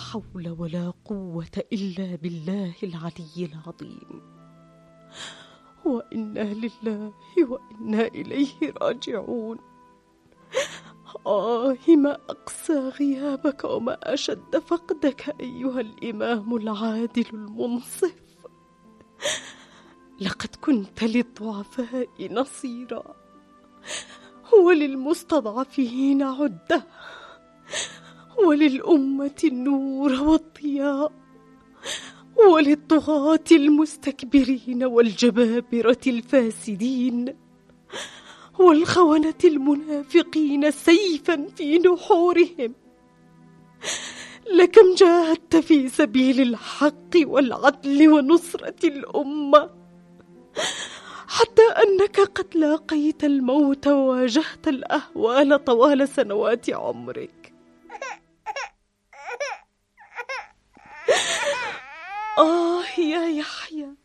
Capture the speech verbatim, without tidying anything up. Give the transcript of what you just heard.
حول ولا قوة إلا بالله العلي العظيم. وإنا لله وإنا إليه راجعون. آه ما أقسى غيابك وما أشد فقدك أيها الإمام العادل المنصف. لقد كنت للضعفاء نصيرا، وللمستضعفين عدة، وللأمة النور والضياء، وللطغاة المستكبرين والجبابرة الفاسدين والخونة المنافقين سيفا في نحورهم. لكم جاهدت في سبيل الحق والعدل ونصرة الأمة، حتى أنك قد لاقيت الموت وواجهت الأهوال طوال سنوات عمرك. آه يا يحيى،